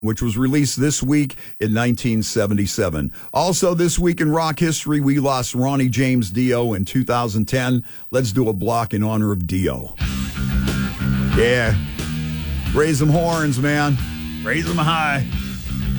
which was released this week in 1977. Also, this week in rock history, we lost Ronnie James Dio in 2010. Let's do a block in honor of Dio. Yeah. Raise them horns, man. Raise them high.